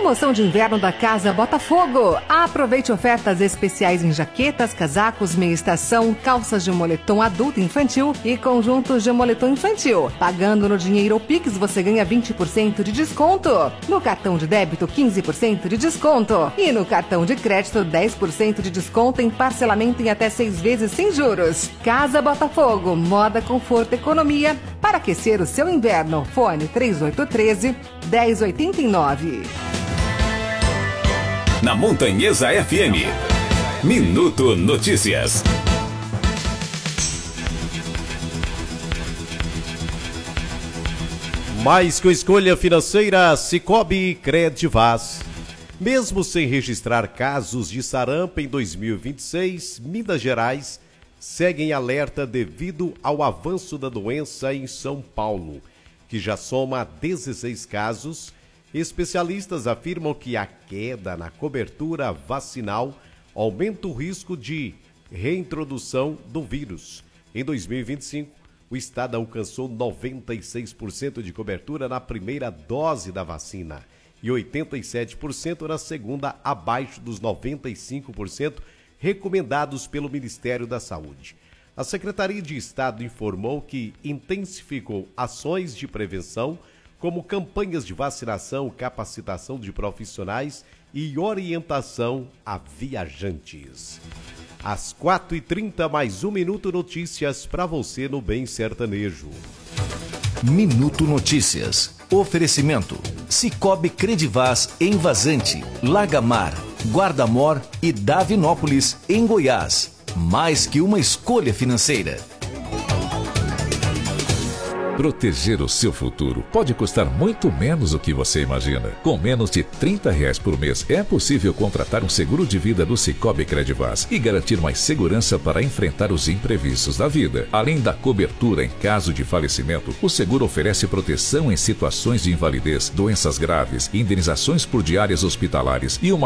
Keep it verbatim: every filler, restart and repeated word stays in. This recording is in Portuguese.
Promoção de inverno da Casa Botafogo. Aproveite ofertas especiais em jaquetas, casacos, meia estação, calças de moletom adulto e infantil e conjuntos de moletom infantil. Pagando no dinheiro ou Pix, você ganha vinte por cento de desconto. No cartão de débito, quinze por cento de desconto. E no cartão de crédito, dez por cento de desconto em parcelamento em até seis vezes sem juros. Casa Botafogo, moda, conforto, economia para aquecer o seu inverno. Fone três oito um três, um zero oito nove. Na Montanhesa F M, Minuto Notícias. Mais que escolha financeira, Sicoob Credivaz. Mesmo sem registrar casos de sarampo em dois mil e vinte e seis, Minas Gerais segue em alerta devido ao avanço da doença em São Paulo, que já soma dezesseis casos. Especialistas afirmam que a queda na cobertura vacinal aumenta o risco de reintrodução do vírus. Em dois mil e vinte e cinco, o estado alcançou noventa e seis por cento de cobertura na primeira dose da vacina e oitenta e sete por cento na segunda, abaixo dos noventa e cinco por cento recomendados pelo Ministério da Saúde. A Secretaria de Estado informou que intensificou ações de prevenção, como campanhas de vacinação, capacitação de profissionais e orientação a viajantes. Às quatro e trinta, mais um Minuto Notícias para você no Bem Sertanejo. Minuto Notícias. Oferecimento. Sicoob Credivaz em Vazante, Lagamar, Guarda-Mor e Davinópolis, em Goiás. Mais que uma escolha financeira. Proteger o seu futuro pode custar muito menos do que você imagina. Com menos de trinta reais por mês, é possível contratar um seguro de vida do Sicoob Credivaz e garantir mais segurança para enfrentar os imprevistos da vida. Além da cobertura em caso de falecimento, o seguro oferece proteção em situações de invalidez, doenças graves, indenizações por diárias hospitalares e uma